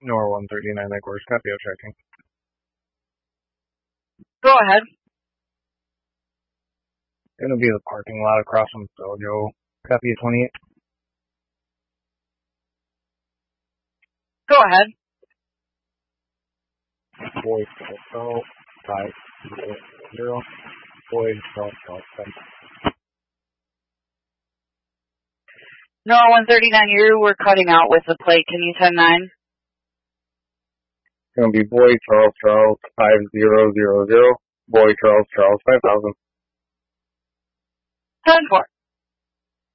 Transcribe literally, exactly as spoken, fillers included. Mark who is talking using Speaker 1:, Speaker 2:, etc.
Speaker 1: Nor one thirty-nine, that course. Copy out checking.
Speaker 2: Go ahead.
Speaker 1: Gonna be the parking lot across from Dojo. Copy twenty-eight.
Speaker 2: Go ahead.
Speaker 1: Boy, so, five, zero, zero. Boy, so, so, seven.
Speaker 2: Nor one thirty-nine, you were cutting out with the plate. Can you ten nine?
Speaker 1: It's gonna be Boy Charles Charles five zero zero zero. Boy Charles Charles five thousand.
Speaker 2: ten four.